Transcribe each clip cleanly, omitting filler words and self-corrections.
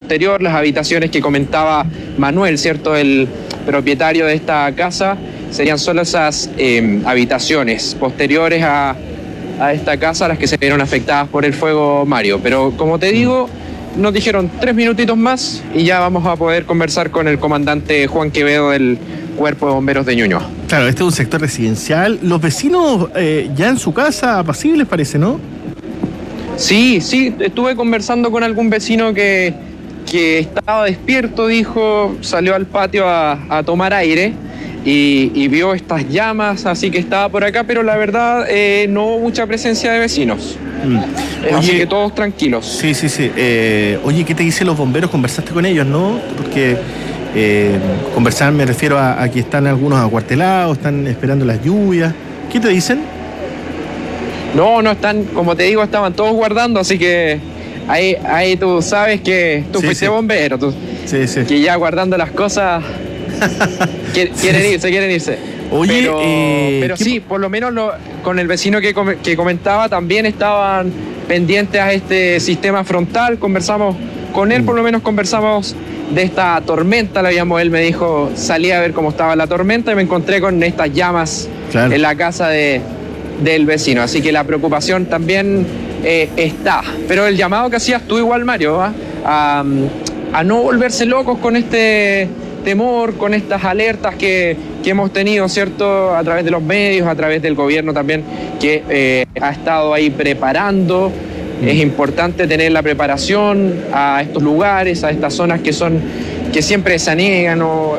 posterior, las habitaciones que comentaba Manuel, ¿cierto? El propietario de esta casa, serían solo esas habitaciones posteriores a esta casa las que se vieron afectadas por el fuego, Mario. Pero como te digo, nos dijeron 3 minutitos más y ya vamos a poder conversar con el comandante Juan Quevedo del Cuerpo de Bomberos de Ñuñoa. Claro, este es un sector residencial. Los vecinos ya en su casa, apacibles parece, ¿no? Sí, estuve conversando con algún vecino que estaba despierto, dijo, salió al patio a tomar aire y vio estas llamas, así que estaba por acá, pero la verdad no hubo mucha presencia de vecinos. Así que todos tranquilos. Sí. Oye, ¿qué te dicen los bomberos? ¿Conversaste con ellos, no? Porque conversar me refiero a que están algunos acuartelados, están esperando las lluvias. ¿Qué te dicen? No están, como te digo, estaban todos guardando, así que ahí tú sabes que tú fuiste bombero, que ya guardando las cosas quieren irse. Oye, pero sí, por lo menos con el vecino que comentaba también estaban pendientes a este sistema frontal, conversamos con él, por lo menos conversamos de esta tormenta, él me dijo, salí a ver cómo estaba la tormenta y me encontré con estas llamas en la casa del vecino, así que la preocupación también está, pero el llamado que hacías tú igual, Mario, a no volverse locos con este temor, con estas alertas que hemos tenido, ¿cierto?, a través de los medios, a través del gobierno también, que ha estado ahí preparando. Es importante tener la preparación a estos lugares, a estas zonas que siempre se aniegan o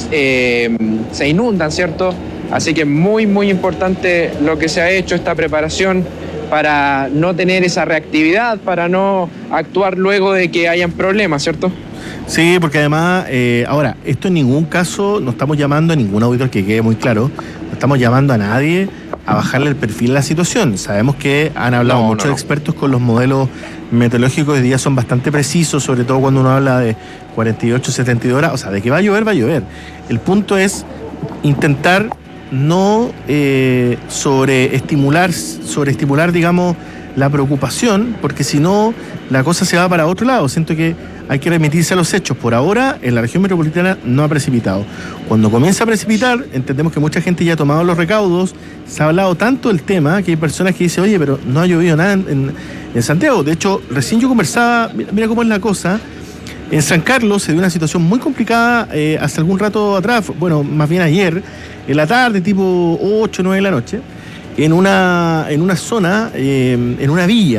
se inundan, ¿cierto? Así que muy, muy importante lo que se ha hecho, esta preparación para no tener esa reactividad, para no actuar luego de que hayan problemas, ¿cierto? Sí, porque además, ahora, esto en ningún caso, no estamos llamando a ningún auditor, que quede muy claro, no estamos llamando a nadie a bajarle el perfil a la situación. Sabemos que han hablado muchos expertos con los modelos meteorológicos, de día son bastante precisos, sobre todo cuando uno habla de 48, 72 horas, o sea, de que va a llover, va a llover. El punto es intentar no sobreestimular, digamos, la preocupación, porque si no, la cosa se va para otro lado. Siento que hay que remitirse a los hechos. Por ahora, en la región metropolitana no ha precipitado. Cuando comienza a precipitar, entendemos que mucha gente ya ha tomado los recaudos, se ha hablado tanto del tema, que hay personas que dicen, oye, pero no ha llovido nada en Santiago. De hecho, recién yo conversaba, mira cómo es la cosa, en San Carlos se dio una situación muy complicada hace algún rato atrás, bueno, más bien ayer, en la tarde, tipo 8, 9 de la noche, en una zona, en una villa,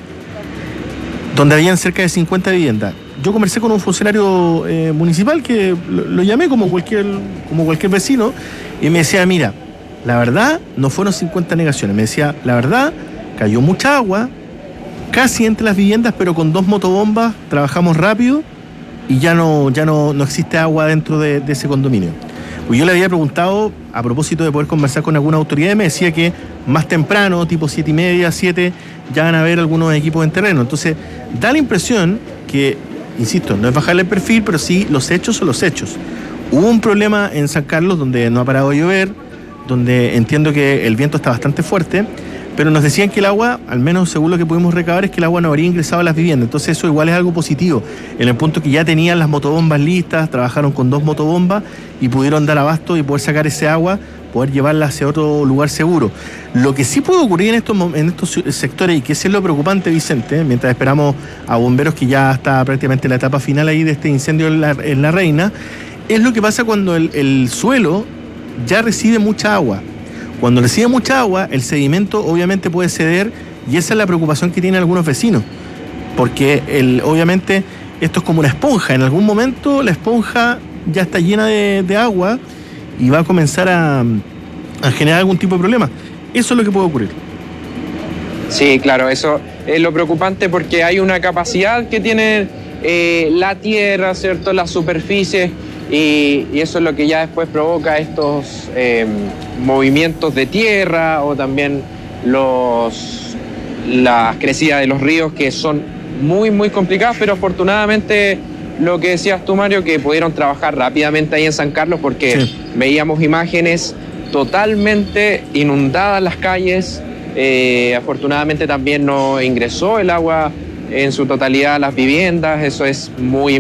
donde habían cerca de 50 viviendas. Yo conversé con un funcionario municipal que lo llamé como cualquier vecino y me decía, mira, la verdad no fueron 50 negaciones, me decía, la verdad cayó mucha agua, casi entre las viviendas, pero con 2 motobombas trabajamos rápido y ya no existe agua dentro de ese condominio. Pues yo le había preguntado, a propósito de poder conversar con alguna autoridad, y me decía que más temprano, tipo 7:30, 7, ya van a haber algunos equipos en terreno. Entonces, da la impresión que, insisto, no es bajarle el perfil, pero sí los hechos son los hechos. Hubo un problema en San Carlos donde no ha parado de llover, donde entiendo que el viento está bastante fuerte, pero nos decían que el agua, al menos según lo que pudimos recabar, es que el agua no habría ingresado a las viviendas. Entonces eso igual es algo positivo, en el punto que ya tenían las motobombas listas, trabajaron con 2 motobombas y pudieron dar abasto y poder sacar ese agua, poder llevarla hacia otro lugar seguro. Lo que sí puede ocurrir en estos sectores, y que es lo preocupante, Vicente, mientras esperamos a bomberos, que ya está prácticamente en la etapa final ahí de este incendio en La Reina, es lo que pasa cuando el suelo ya recibe mucha agua. Cuando recibe mucha agua, el sedimento obviamente puede ceder, y esa es la preocupación que tienen algunos vecinos, porque obviamente esto es como una esponja. En algún momento la esponja ya está llena de agua y va a comenzar a generar algún tipo de problema. Eso es lo que puede ocurrir. Sí, claro, eso es lo preocupante, porque hay una capacidad que tiene la tierra, ¿cierto?, las superficies, y eso es lo que ya después provoca estos movimientos de tierra, o también las crecidas de los ríos, que son muy, muy complicadas, pero afortunadamente lo que decías tú, Mario, que pudieron trabajar rápidamente ahí en San Carlos, porque veíamos imágenes totalmente inundadas las calles. Afortunadamente también no ingresó el agua en su totalidad a las viviendas, eso es muy